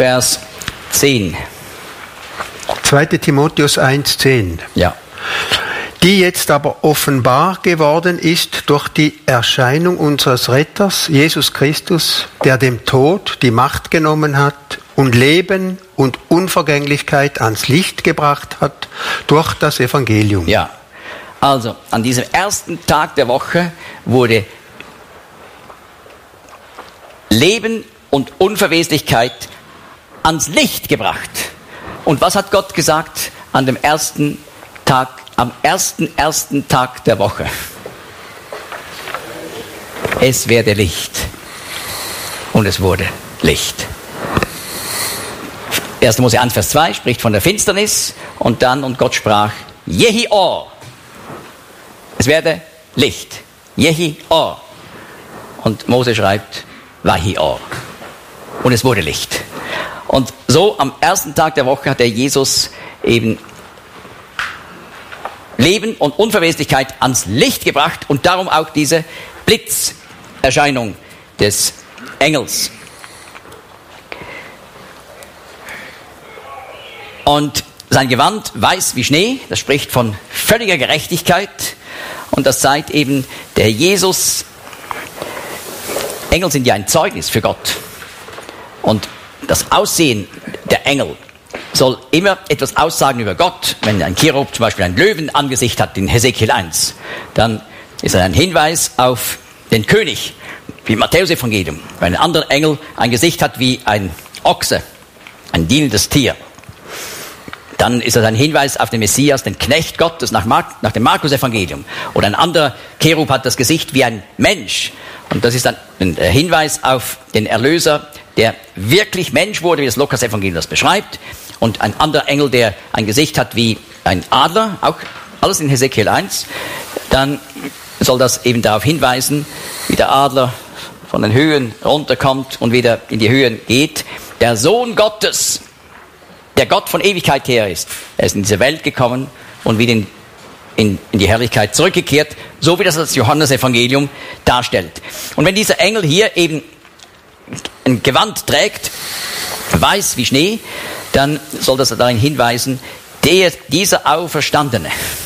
Vers 10. 2. Timotheus 1,10. Ja. Die jetzt aber offenbar geworden ist durch die Erscheinung unseres Retters, Jesus Christus, der dem Tod die Macht genommen hat und Leben und Unvergänglichkeit ans Licht gebracht hat durch das Evangelium. Ja, also an diesem ersten Tag der Woche wurde Leben und Unverweslichkeit ans Licht gebracht. Und was hat Gott gesagt an dem ersten Tag, am ersten Tag der Woche? Es werde Licht. Und es wurde Licht. 1. Mose 1, Vers 2 spricht von der Finsternis und Gott sprach, Jehi Or. Es werde Licht. Jehi Or. Und Mose schreibt, Vahi Or. Und es wurde Licht. Und so am ersten Tag der Woche hat der Jesus eben Leben und Unverweslichkeit ans Licht gebracht und darum auch diese Blitzerscheinung des Engels. Und sein Gewand weiß wie Schnee, das spricht von völliger Gerechtigkeit und das zeigt eben der Jesus. Engel sind ja ein Zeugnis für Gott und das Aussehen der Engel soll immer etwas aussagen über Gott. Wenn ein Cherub zum Beispiel ein Löwenangesicht hat in Hesekiel 1, dann ist er ein Hinweis auf den König, wie im Matthäus-Evangelium. Wenn ein anderer Engel ein Gesicht hat wie ein Ochse, ein dienendes Tier, dann ist das ein Hinweis auf den Messias, den Knecht Gottes nach dem Markus-Evangelium. Oder ein anderer Cherub hat das Gesicht wie ein Mensch. Und das ist dann ein Hinweis auf den Erlöser, der wirklich Mensch wurde, wie das Lukas-Evangelium das beschreibt. Und ein anderer Engel, der ein Gesicht hat wie ein Adler, auch alles in Hesekiel 1, dann soll das eben darauf hinweisen, wie der Adler von den Höhen runterkommt und wieder in die Höhen geht. Der Sohn Gottes, der Gott von Ewigkeit her ist, er ist in diese Welt gekommen und wieder in die Herrlichkeit zurückgekehrt, so wie das Johannes-Evangelium darstellt. Und wenn dieser Engel hier eben ein Gewand trägt, weiß wie Schnee, dann soll das darin hinweisen, dieser Auferstandene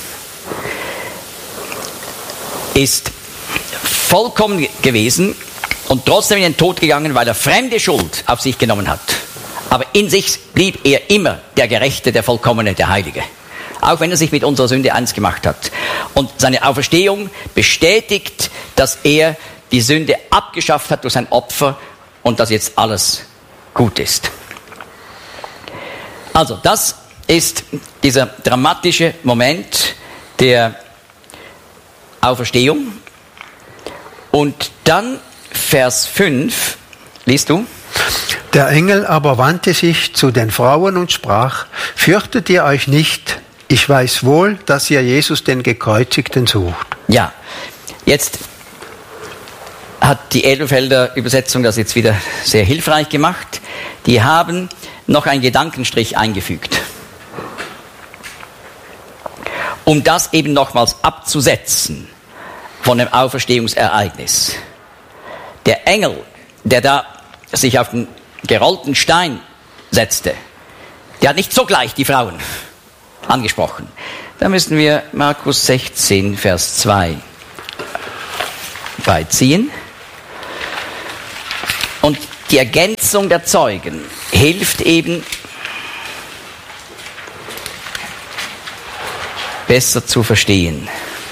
ist vollkommen gewesen und trotzdem in den Tod gegangen, weil er fremde Schuld auf sich genommen hat. Aber in sich blieb er immer der Gerechte, der Vollkommene, der Heilige. Auch wenn er sich mit unserer Sünde eins gemacht hat. Und seine Auferstehung bestätigt, dass er die Sünde abgeschafft hat durch sein Opfer und dass jetzt alles gut ist. Also das ist dieser dramatische Moment der Auferstehung. Und dann Vers 5, liest du? Der Engel aber wandte sich zu den Frauen und sprach, fürchtet ihr euch nicht, ich weiß wohl, dass ihr Jesus den Gekreuzigten sucht. Ja, jetzt hat die Elberfelder Übersetzung das jetzt wieder sehr hilfreich gemacht. Die haben noch einen Gedankenstrich eingefügt, um das eben nochmals abzusetzen von dem Auferstehungsereignis. Der Engel, der da sich auf den gerollten Stein setzte, der hat nicht sogleich die Frauen angesprochen. Da müssen wir Markus 16, Vers 2 beiziehen. Und die Ergänzung der Zeugen hilft eben, besser zu verstehen.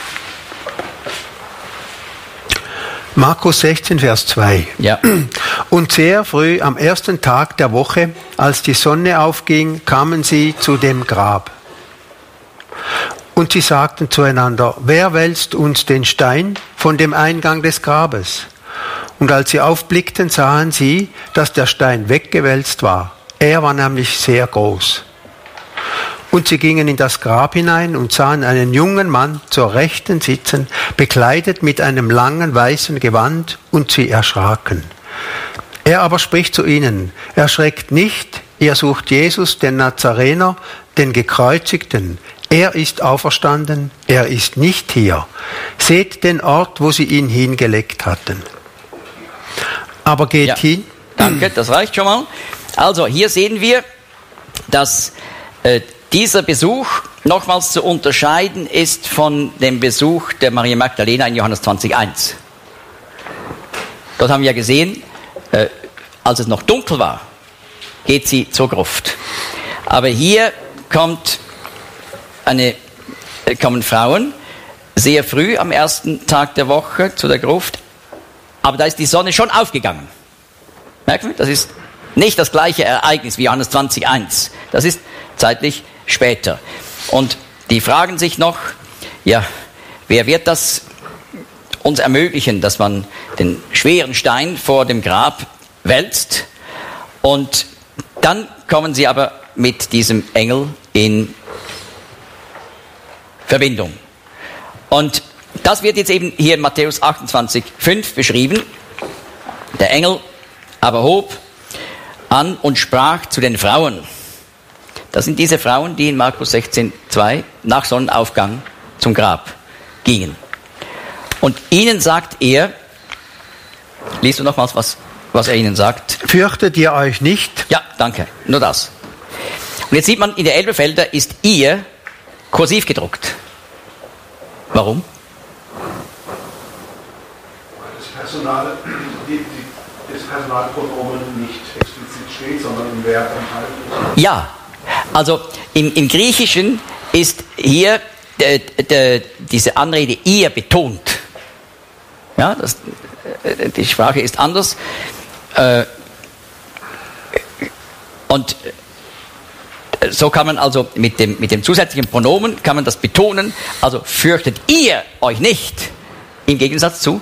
Markus 16, Vers 2. Ja. Und sehr früh am ersten Tag der Woche, als die Sonne aufging, kamen sie zu dem Grab. Und sie sagten zueinander, wer wälzt uns den Stein von dem Eingang des Grabes? Und als sie aufblickten, sahen sie, dass der Stein weggewälzt war. Er war nämlich sehr groß. Und sie gingen in das Grab hinein und sahen einen jungen Mann zur Rechten sitzen, bekleidet mit einem langen weißen Gewand, und sie erschraken. Er aber spricht zu ihnen, erschreckt nicht, ihr sucht Jesus, den Nazarener, den Gekreuzigten. Er ist auferstanden, er ist nicht hier. Seht den Ort, wo sie ihn hingelegt hatten. Aber geht hin. Danke, das reicht schon mal. Also hier sehen wir, dass dieser Besuch nochmals zu unterscheiden ist von dem Besuch der Maria Magdalena in Johannes 20,1. Dort haben wir ja gesehen, als es noch dunkel war, geht sie zur Gruft. Aber hier kommen Frauen sehr früh am ersten Tag der Woche zu der Gruft, aber da ist die Sonne schon aufgegangen. Merken wir? Das ist nicht das gleiche Ereignis wie Johannes 20,1. Das ist zeitlich später. Und die fragen sich noch, ja, wer wird das uns ermöglichen, dass man den schweren Stein vor dem Grab wälzt? Und dann kommen sie aber mit diesem Engel in Verbindung. Und das wird jetzt eben hier in Matthäus 28,5 beschrieben. Der Engel aber hob an und sprach zu den Frauen. Das sind diese Frauen, die in Markus 16,2 nach Sonnenaufgang zum Grab gingen. Und ihnen sagt er, liest du nochmals, was er ihnen sagt? Fürchtet ihr euch nicht? Ja, danke, nur das. Und jetzt sieht man, in der Elberfelder ist ihr kursiv gedruckt. Warum? Das Personalpronomen nicht explizit steht, sondern im Verb enthalten. Ja, also im Griechischen ist hier diese Anrede ihr betont. Ja, die Sprache ist anders. Und so kann man also mit dem zusätzlichen Pronomen kann man das betonen. Also fürchtet ihr euch nicht, im Gegensatz zu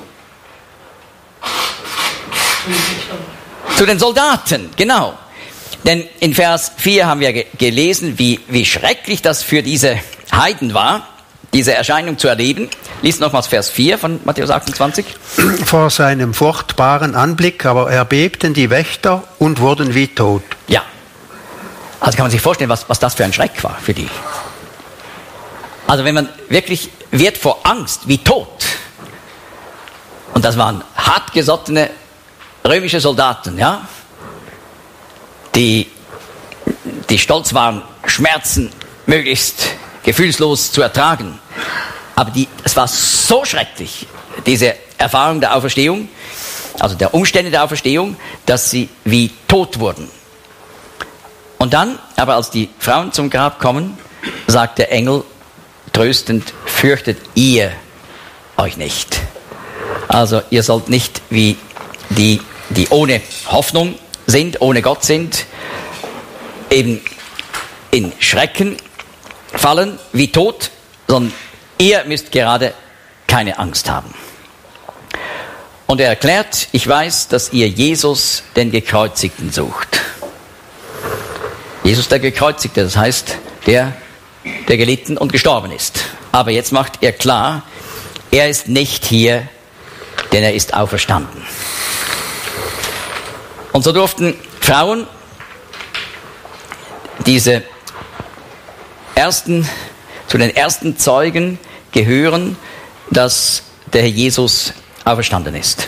den Soldaten, genau. Denn in Vers 4 haben wir gelesen, wie schrecklich das für diese Heiden war, diese Erscheinung zu erleben. Lies nochmals Vers 4 von Matthäus 28. Vor seinem furchtbaren Anblick aber erbebten die Wächter und wurden wie tot. Ja, also kann man sich vorstellen, was das für ein Schreck war für die. Also wenn man wirklich wird vor Angst wie tot. Und das waren hartgesottene römische Soldaten, ja, die stolz waren, Schmerzen möglichst gefühlslos zu ertragen. Aber es war so schrecklich, diese Erfahrung der Auferstehung, also der Umstände der Auferstehung, dass sie wie tot wurden. Und dann, aber als die Frauen zum Grab kommen, sagt der Engel tröstend, fürchtet ihr euch nicht. Also ihr sollt nicht wie die ohne Hoffnung sind, ohne Gott sind, eben in Schrecken fallen, wie tot, sondern ihr müsst gerade keine Angst haben. Und er erklärt, ich weiß, dass ihr Jesus, den Gekreuzigten, sucht. Jesus, der Gekreuzigte, das heißt, der gelitten und gestorben ist. Aber jetzt macht er klar, er ist nicht hier, denn er ist auferstanden. Und so durften Frauen zu den ersten Zeugen gehören, dass der Herr Jesus auferstanden ist.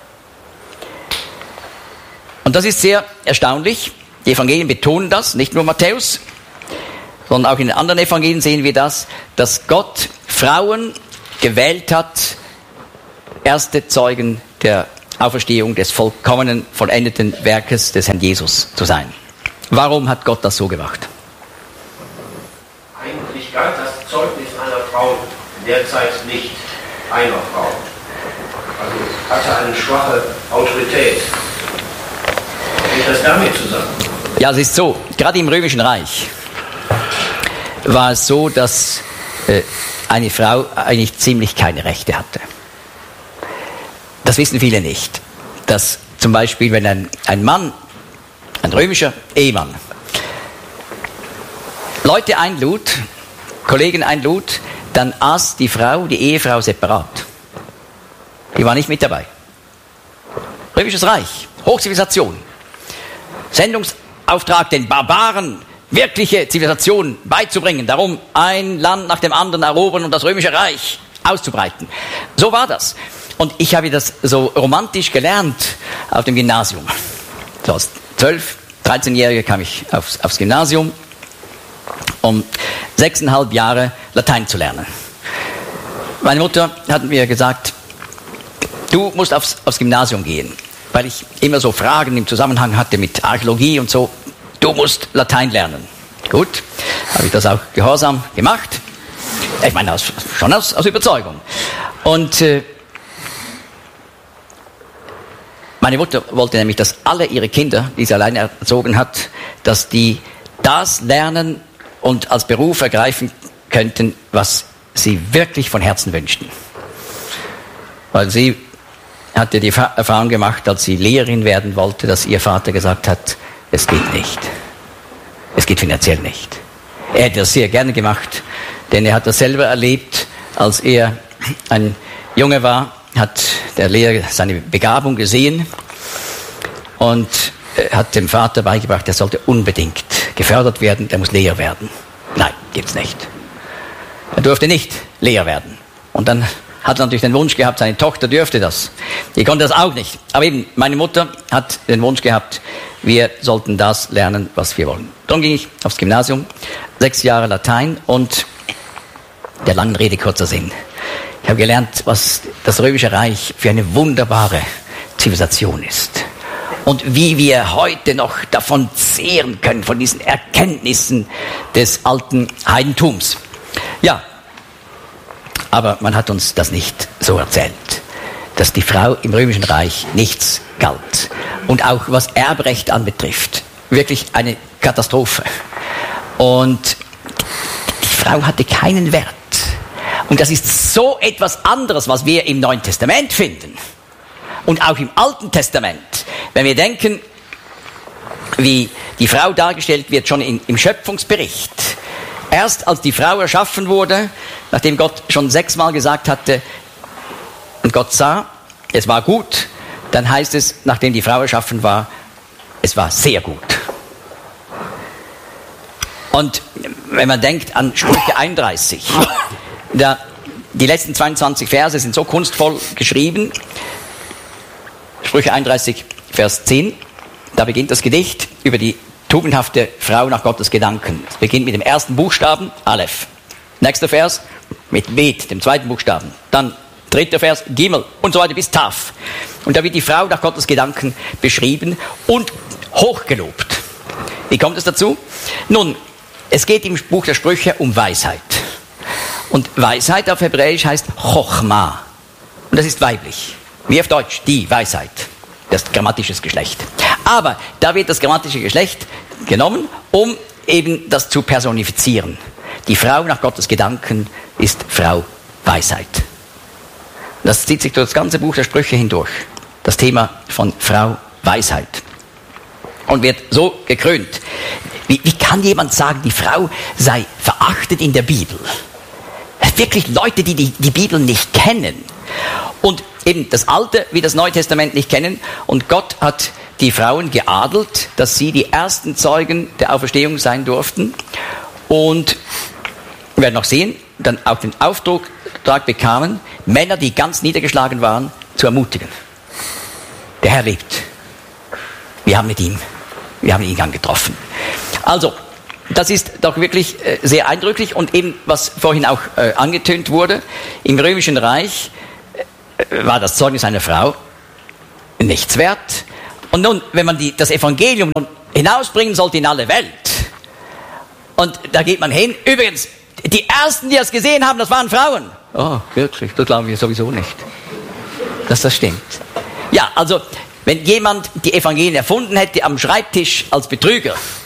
Und das ist sehr erstaunlich. Die Evangelien betonen das, nicht nur Matthäus, sondern auch in den anderen Evangelien sehen wir das, dass Gott Frauen gewählt hat, erste Zeugen der Auferstehung des vollkommenen, vollendeten Werkes des Herrn Jesus zu sein. Warum hat Gott das so gemacht? Eigentlich galt das Zeugnis einer Frau in der Zeit nicht einer Frau. Also hatte eine schwache Autorität. Hängt das damit zusammen? Ja, es ist so, gerade im Römischen Reich war es so, dass eine Frau eigentlich ziemlich keine Rechte hatte. Das wissen viele nicht. Dass zum Beispiel, wenn ein Mann, ein römischer Ehemann, Leute einlud, Kollegen einlud, dann aß die Ehefrau separat. Die war nicht mit dabei. Römisches Reich, Hochzivilisation. Sendungsauftrag, den Barbaren wirkliche Zivilisation beizubringen, darum ein Land nach dem anderen erobern und das Römische Reich auszubreiten. So war das. Und ich habe das so romantisch gelernt auf dem Gymnasium. So als 12, 13-Jähriger kam ich aufs Gymnasium, um 6,5 Jahre Latein zu lernen. Meine Mutter hat mir gesagt, du musst aufs Gymnasium gehen, weil ich immer so Fragen im Zusammenhang hatte mit Archäologie und so. Du musst Latein lernen. Gut, habe ich das auch gehorsam gemacht. Ich meine, schon aus Überzeugung. Und meine Mutter wollte nämlich, dass alle ihre Kinder, die sie alleine erzogen hat, dass die das lernen und als Beruf ergreifen könnten, was sie wirklich von Herzen wünschten. Weil sie hatte die Erfahrung gemacht, als sie Lehrerin werden wollte, dass ihr Vater gesagt hat, es geht nicht. Es geht finanziell nicht. Er hätte das sehr gerne gemacht, denn er hat das selber erlebt, als er ein Junge war, hat der Lehrer seine Begabung gesehen und hat dem Vater beigebracht, er sollte unbedingt gefördert werden, er muss Lehrer werden. Nein, gibt's nicht. Er durfte nicht Lehrer werden. Und dann hat er natürlich den Wunsch gehabt, seine Tochter dürfte das. Die konnte das auch nicht. Aber eben, meine Mutter hat den Wunsch gehabt, wir sollten das lernen, was wir wollen. Dann ging ich aufs Gymnasium, 6 Jahre Latein und der langen Rede kurzer Sinn. Ich habe gelernt, was das Römische Reich für eine wunderbare Zivilisation ist. Und wie wir heute noch davon zehren können, von diesen Erkenntnissen des alten Heidentums. Ja, aber man hat uns das nicht so erzählt, dass die Frau im Römischen Reich nichts galt. Und auch was Erbrecht anbetrifft, wirklich eine Katastrophe. Und die Frau hatte keinen Wert. Und das ist so etwas anderes, was wir im Neuen Testament finden. Und auch im Alten Testament. Wenn wir denken, wie die Frau dargestellt wird, schon im Schöpfungsbericht. Erst als die Frau erschaffen wurde, nachdem Gott schon 6-mal gesagt hatte, und Gott sah, es war gut, dann heißt es, nachdem die Frau erschaffen war, es war sehr gut. Und wenn man denkt an Sprüche 31, die letzten 22 Verse sind so kunstvoll geschrieben. Sprüche 31, Vers 10, da beginnt das Gedicht über die tugendhafte Frau nach Gottes Gedanken. Es beginnt mit dem ersten Buchstaben, Aleph. Nächster Vers mit Bet, dem zweiten Buchstaben. Dann dritter Vers, Gimel und so weiter bis Taf. Und da wird die Frau nach Gottes Gedanken beschrieben und hochgelobt. Wie kommt es dazu? Nun, es geht im Buch der Sprüche um Weisheit. Und Weisheit auf Hebräisch heißt Chochma. Und das ist weiblich. Wie auf Deutsch, die Weisheit. Das ist grammatisches Geschlecht. Aber da wird das grammatische Geschlecht genommen, um eben das zu personifizieren. Die Frau nach Gottes Gedanken ist Frau Weisheit. Das zieht sich durch das ganze Buch der Sprüche hindurch. Das Thema von Frau Weisheit. Und wird so gekrönt. Wie kann jemand sagen, die Frau sei verachtet in der Bibel? Wirklich Leute, die die Bibel nicht kennen. Und eben das Alte wie das Neue Testament nicht kennen. Und Gott hat die Frauen geadelt, dass sie die ersten Zeugen der Auferstehung sein durften. Und wir werden noch sehen, dann auch den Auftrag bekamen, Männer, die ganz niedergeschlagen waren, zu ermutigen. Der Herr lebt. Wir haben ihn getroffen. Also, das ist doch wirklich sehr eindrücklich und eben, was vorhin auch angetönt wurde, im Römischen Reich war das Zeugnis einer Frau nichts wert. Und nun, wenn man das Evangelium hinausbringen sollte in alle Welt, und da geht man hin, übrigens, die Ersten, die das gesehen haben, das waren Frauen. Oh, wirklich, das glauben wir sowieso nicht, dass das stimmt. Ja, also, wenn jemand die Evangelien erfunden hätte am Schreibtisch als Betrüger,